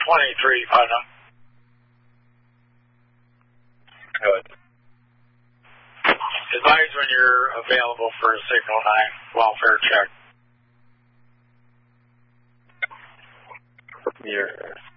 23, Putnam. Good. Advise when you're available for a Signal 9 welfare check. Here.